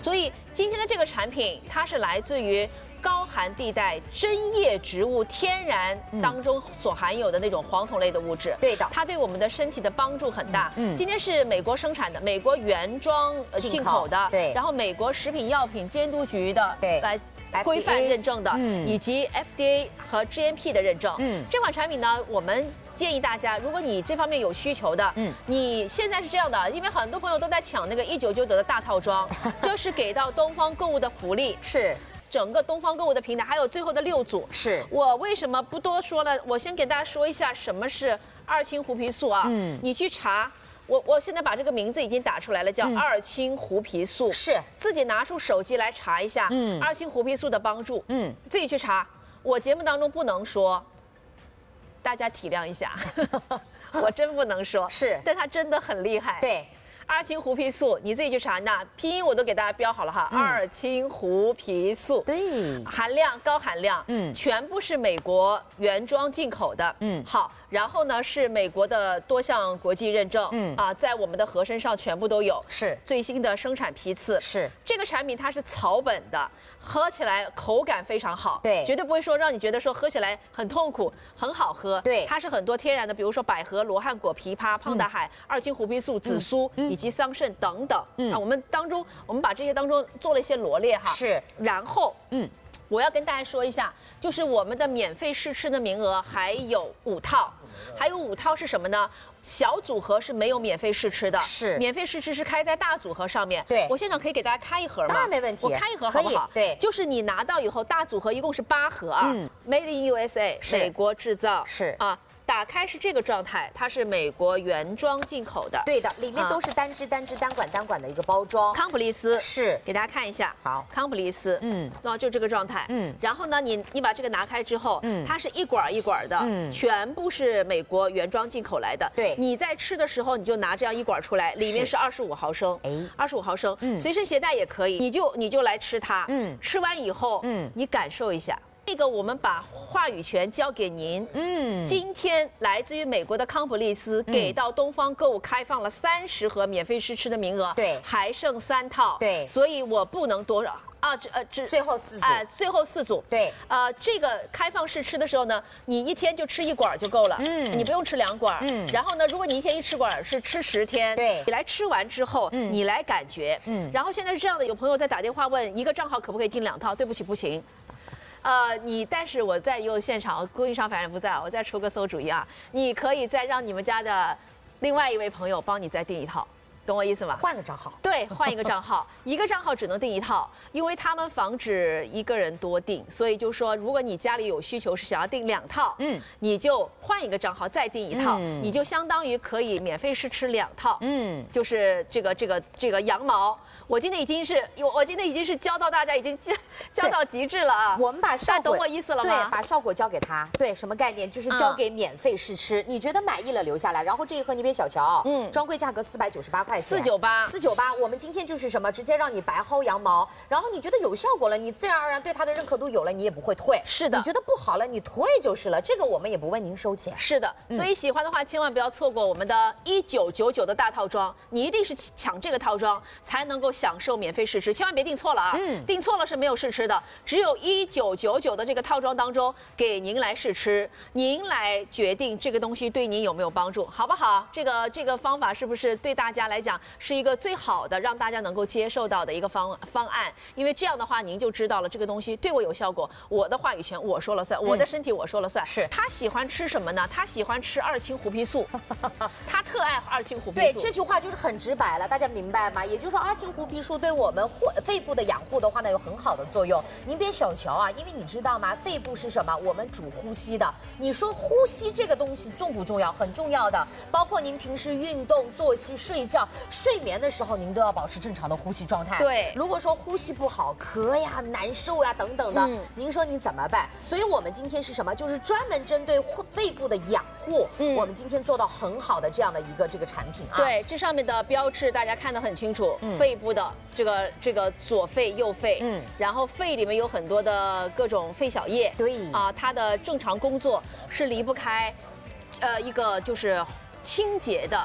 所以今天的这个产品，它是来自于高寒地带针叶植物天然当中所含有的那种黄酮类的物质。 对的， 它对我们的身体的帮助很大。今天是美国生产的，美国原装进口的， 对， 然后美国食品药品监督局的， 对， 来规范认证的，以及 FDA 和 GMP 的认证。这款产品呢，我们建议大家，如果你这方面有需求的，你现在是这样的，因为很多朋友都在抢那个1999的大套装，这是给到东方购物的福利， 是。 整个东方购物的平台，还有最后的6组。 是我为什么不多说了？我先给大家说一下什么是2氢胡皮素啊。你去查，我现在把这个名字已经打出来了，叫2氢胡皮素。 是， 自己拿出手机来查一下2氢胡皮素的帮助。自己去查。我节目当中不能说，大家体谅一下，我真不能说。 是， 但它真的很厉害。 对。 2氢胡皮素，你自己去查，那拼音我都给大家标好了哈。2氢胡皮素， 对， 含量高含量，全部是美国原装进口的，好，然后呢是美国的多项国际认证，在我们的盒身上全部都有， 是最新的生产批次， 是这个产品它是草本的，喝起来口感非常好， 对， 绝对不会说让你觉得说喝起来很痛苦，很好喝， 对， 它是很多天然的，比如说百合、罗汉果、枇杷、胖大海、2氢胡皮素、紫苏。以及桑葚等等，我们把这些当中做了一些罗列哈， 是， 然后我要跟大家说一下，就是我们的免费试吃的名额还有5套，还有5套是什么呢？小组合是没有免费试吃的， 是免费试吃是开在大组合上面。 对， 我现场可以给大家开一盒吗？ 当然没问题， 我开一盒好不好？ 对， 就是你拿到以后，大组合一共是8盒啊，Made in USA， 美国制造， 是啊。打开是这个状态，它是美国原装进口的， 对的，里面都是单支、单管的一个包装。 康普利斯是， 给大家看一下， 好， 康普利斯，那就这个状态，然后呢，你把这个拿开之后，它是一管一管的，全部是美国原装进口来的。 对， 你在吃的时候，你就拿这样一管出来，里面是25毫升，25毫升，随身携带也可以，你就来吃它，吃完以后，你感受一下。这个我们把话语权交给您。今天来自于美国的康普利斯给到东方购物开放了30盒免费试吃的名额， 对， 还剩3套， 对， 所以我不能多少。 最后4组， 最后4组， 对， 这个开放试吃的时候呢，你一天就吃1管就够了，你不用吃2管，然后呢，如果你一天1吃管是吃10天， 对， 你来吃完之后，你来感觉，然后现在是这样的，有朋友在打电话问一个账号可不可以进2套，对不起，不行。但是我在用现场，供应商反正不在，我再出个馊主意啊，你可以再让你们家的另外一位朋友帮你再订1套。懂我意思吗？ 换个账号， 对，换一个账号，一个账号只能订1套，因为他们防止一个人多订，所以就说，如果你家里有需求是想要订2套，你就换一个账号再订1套，你就相当于可以免费试吃2套，就是这个羊毛。我今天已经是教到大家已经教到极致了啊！ 我们把效果， 懂我意思了吗？ 对，把效果交给他。对，什么概念？就是交给免费试吃，你觉得满意了留下来。然后这一盒你别小瞧，专柜价格498块钱，498。我们今天就是什么，直接让你白薅羊毛。然后你觉得有效果了，你自然而然对它的认可度有了，你也不会退。 是的， 你觉得不好了，你退就是了。这个我们也不问您收钱。 是的，所以喜欢的话千万不要错过我们的1999的大套装，你一定是抢这个套装才能够享受免费试吃，千万别订错了啊！订错了是没有试吃的，只有1999的这个套装当中给您来试吃，您来决定这个东西对您有没有帮助，好不好？这个方法是不是对大家来讲是一个最好的，让大家能够接受到的一个方案？因为这样的话，您就知道了这个东西对我有效果，我的话语权我说了算，我的身体我说了算。 是他喜欢吃什么呢？他喜欢吃2氢胡皮素，他特爱2氢胡皮素。 对，这句话就是很直白了，大家明白吗？也就是说，2氢胡皮素对我们肺部的养护的话呢，有很好的作用。您别小瞧啊，因为你知道吗？肺部是什么？我们主呼吸的。你说呼吸这个东西重不重要？很重要的，包括您平时运动、作息、睡觉、睡眠的时候，您都要保持正常的呼吸状态。 对， 如果说呼吸不好，咳呀、难受呀等等的，您说你怎么办？所以我们今天是什么？就是专门针对肺部的养护，我们今天做到很好的这样的一个产品啊。 对，这上面的标志大家看得很清楚，肺部的这个左肺、右肺，然后肺里面有很多的各种肺小叶， 对啊，它的正常工作是离不开，一个就是清洁的。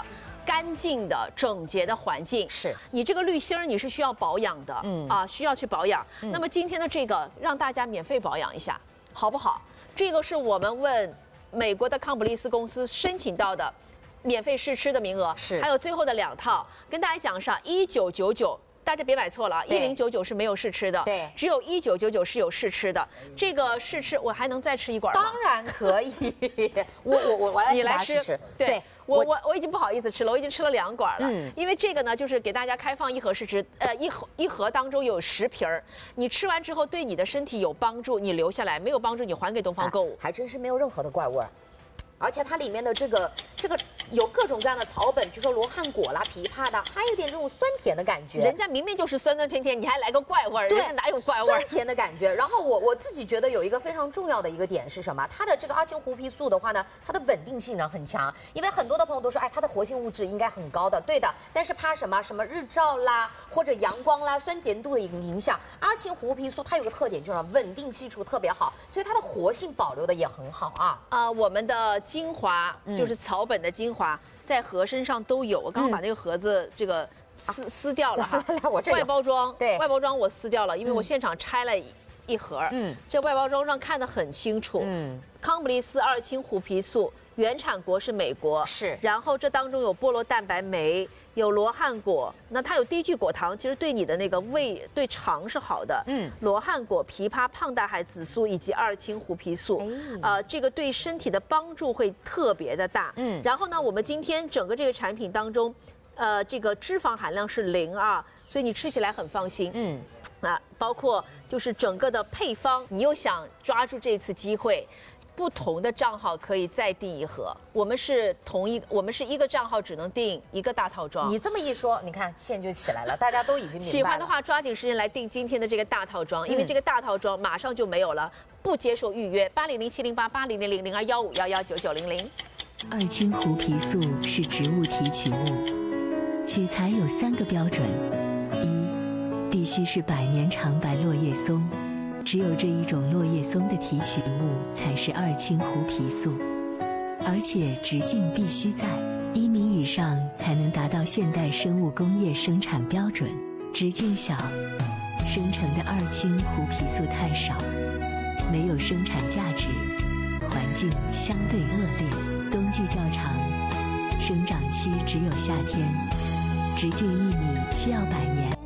干净的、整洁的环境。 是你这个滤芯儿你是需要保养的，需要去保养。那么今天的这个让大家免费保养一下，好不好？这个是我们问美国的康普利斯公司申请到的免费试吃的名额， 是。 还有最后的2套，跟大家讲上1999。大家别买错了啊，1099是没有试吃的， 对， 只有1999是有试吃的。这个试吃我还能再吃一管吗？ 当然可以，我来你来吃，对，我已经不好意思吃了，我已经吃了2管了。因为这个呢，就是给大家开放1盒试吃，一盒当中有10瓶儿，你吃完之后对你的身体有帮助，你留下来；没有帮助，你还给东方购物。 还真是没有任何的怪味儿。而且它里面的这个有各种各样的草本，比如说罗汉果啦、枇杷的，还有点这种酸甜的感觉。 人家明明就是酸酸甜甜，你还来个怪味儿，人家哪有怪味儿？ 酸甜的感觉。然后我自己觉得有一个非常重要的一个点是什么？它的这个阿青胡皮素的话呢，它的稳定性呢很强。因为很多的朋友都说，哎，它的活性物质应该很高的，对的。但是怕什么日照啦，或者阳光啦、酸碱度的影响。阿青胡皮素它有个特点就是稳定基础特别好，所以它的活性保留的也很好啊。 我们的精华就是草本的精华，在盒身上都有。我刚刚把那个盒子这个撕掉了哈， 我这外包装， 对， 外包装我撕掉了，因为我现场拆了一盒，这外包装上看得很清楚，康普利斯2氢胡皮素原产国是美国， 是， 然后这当中有菠萝蛋白酶。有罗汉果，那它有低聚果糖，其实对你的那个胃、对肠是好的。罗汉果、枇杷、胖大海紫苏以及2氢胡皮素，这个对身体的帮助会特别的大。然后呢，我们今天整个这个产品当中，这个脂肪含量是0啊，所以你吃起来很放心。包括就是整个的配方，你又想抓住这次机会。不同的账号可以再订1盒，我们是一个账号只能订1个大套装。 你这么一说，你看线就起来了，大家都已经明白了。 喜欢的话，抓紧时间来订今天的这个大套装，因为这个大套装马上就没有了，不接受预约。80070880000215119900。 2氢胡皮素是植物提取物，取材有3个标准：一，必须是100年长白落叶松。只有这一种落叶松的提取物才是2氢胡皮素，而且直径必须在1米以上才能达到现代生物工业生产标准。直径小，生成的2氢胡皮素太少，没有生产价值，环境相对恶劣，冬季较长，生长期只有夏天，直径1米需要100年。